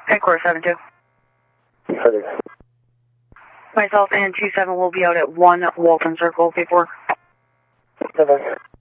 Headquarters 7-2. Okay. Myself and 2-7 will be out at 1 Walton Circle. Paperwork. Bye-bye.